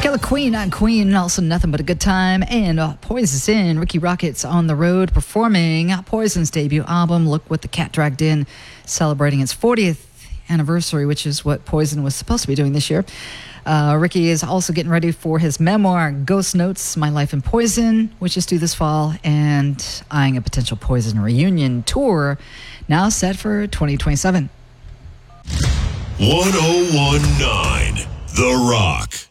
Killer Queen on Queen, also Nothing But a Good Time, and Poison. Ricky Rockets on the road performing Poison's debut album, Look What the Cat Dragged In, celebrating its 40th anniversary, which is what Poison was supposed to be doing this year. Ricky is also getting ready for his memoir, Ghost Notes, My Life in Poison, which is due this fall, and eyeing a potential Poison reunion tour, now set for 2027. 1019 The Rock.